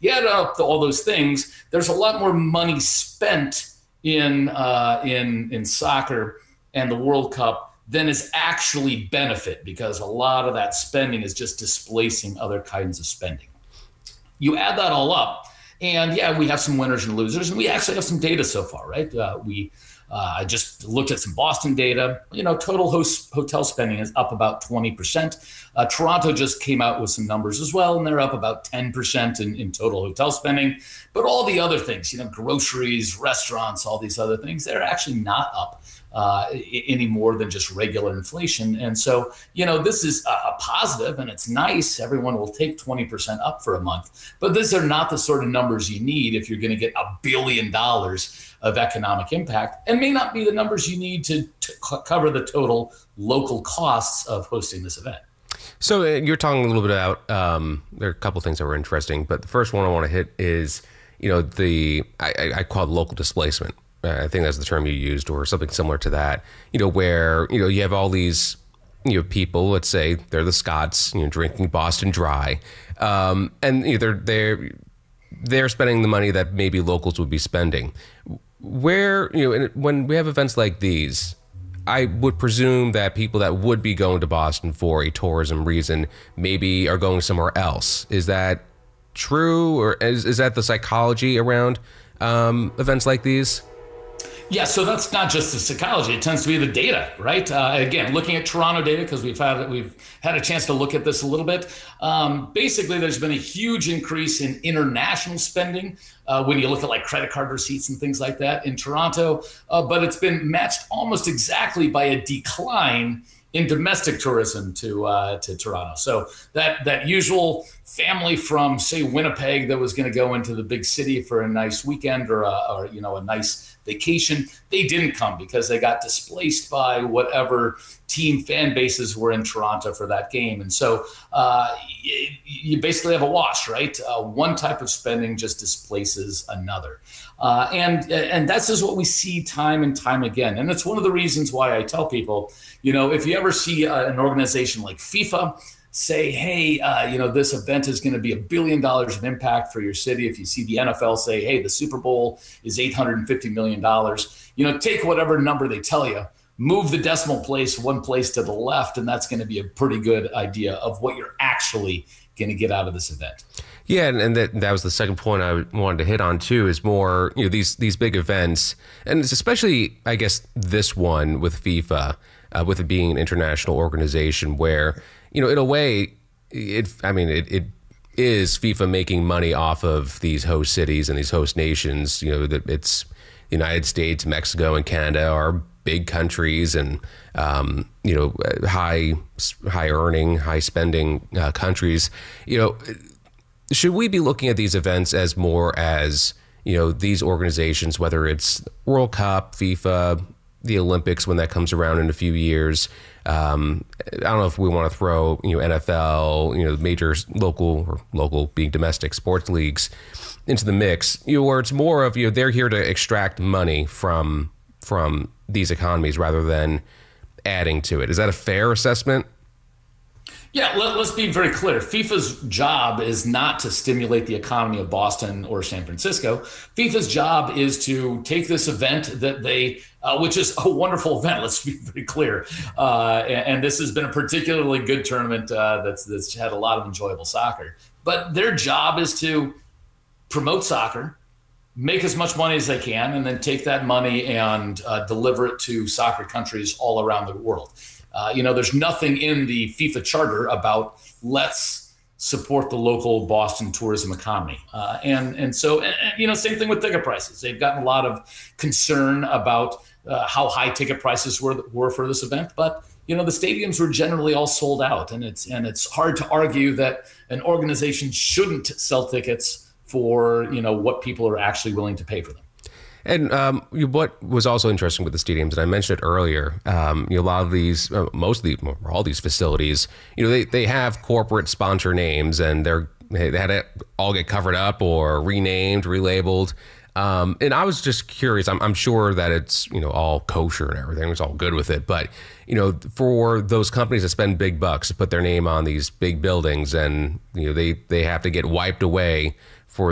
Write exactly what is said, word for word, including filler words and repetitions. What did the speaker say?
you add up all those things, there's a lot more money spent in uh, in in soccer and the World Cup than is actually benefit, because a lot of that spending is just displacing other kinds of spending. You add that all up, and yeah, we have some winners and losers, and we actually have some data so far, right? Uh, we uh, I just looked at some Boston data. You know, total host, hotel spending is up about twenty percent. Uh, Toronto just came out with some numbers as well, and they're up about ten percent in, in total hotel spending. But all the other things, you know, groceries, restaurants, all these other things, they're actually not up uh, any more than just regular inflation. And so, you know, this is a, a positive, and it's nice. Everyone will take twenty percent up for a month. But these are not the sort of numbers you need if you're going to get a billion dollars of economic impact, and may not be the numbers you need to, to cover the total local costs of hosting this event. So uh, you're talking a little bit about, um, there are a couple of things that were interesting, but the first one I want to hit is, you know, the, I, I, I call it local displacement. Uh, I think that's the term you used, or something similar to that, you know, where, you know, you have all these, you know, people, let's say they're the Scots, you know, drinking Boston Dry, um, and you know, they're, they're, they're spending the money that maybe locals would be spending. Where, you know, when we have events like these, I would presume that people that would be going to Boston for a tourism reason maybe are going somewhere else. Is that true, or is, is that the psychology around um, events like these? Yeah, so that's not just the psychology. It tends to be the data, right? Uh, again, looking at Toronto data, because we've had we've had a chance to look at this a little bit. Um, basically, there's been a huge increase in international spending uh, when you look at like credit card receipts and things like that in Toronto, uh, but it's been matched almost exactly by a decline in domestic tourism to uh, to Toronto. So that that usual family from, say, Winnipeg that was going to go into the big city for a nice weekend or a, or you know a nice vacation, they didn't come because they got displaced by whatever team fan bases were in Toronto for that game. And so uh, you, you basically have a wash, right? Uh, one type of spending just displaces another. Uh, and and that's just what we see time and time again. And it's one of the reasons why I tell people, you know, if you ever see uh, an organization like FIFA say, hey, uh, you know, this event is going to be a billion dollars of impact for your city. If you see the N F L say, hey, the Super Bowl is eight hundred fifty million dollars, you know, take whatever number they tell you, move the decimal place one place to the left, and that's going to be a pretty good idea of what you're actually going to get out of this event. Yeah, and, and that that was the second point I wanted to hit on too, is more, you know, these these big events, and it's especially, I guess, this one with FIFA, uh, with it being an international organization where, you know, in a way, it, I mean, it, it is FIFA making money off of these host cities and these host nations. You know, that it's the United States, Mexico, and Canada are big countries, and um, you know, high high earning, high spending uh, countries. You know, should we be looking at these events as more as, you know, these organizations, whether it's World Cup, FIFA, the Olympics when that comes around in a few years? Um, I don't know if we want to throw, you know, N F L, you know, major local or local being domestic sports leagues into the mix, you know, where it's more of, you know, they're here to extract money from from these economies rather than adding to it. Is that a fair assessment? Yeah, let, let's be very clear. FIFA's job is not to stimulate the economy of Boston or San Francisco. FIFA's job is to take this event that they, uh, which is a wonderful event, let's be very clear. Uh, and, and this has been a particularly good tournament uh, that's, that's had a lot of enjoyable soccer. But their job is to promote soccer, make as much money as they can, and then take that money and uh, deliver it to soccer countries all around the world. Uh, you know, there's nothing in the FIFA charter about let's support the local Boston tourism economy. Uh, and and so, and, and, you know, same thing with ticket prices. They've gotten a lot of concern about uh, how high ticket prices were were for this event. But, you know, the stadiums were generally all sold out. And it's, and it's hard to argue that an organization shouldn't sell tickets for, you know, what people are actually willing to pay for them. And um, what was also interesting with the stadiums, and I mentioned it earlier, um, you know, a lot of these, uh, most of the, all these facilities, you know, they, they have corporate sponsor names, and they're they had to all get covered up or renamed, relabeled. Um, and I was just curious. I'm, I'm sure that it's, you know, all kosher and everything. It's all good with it. But, you know, for those companies that spend big bucks to put their name on these big buildings, and, you know, they, they have to get wiped away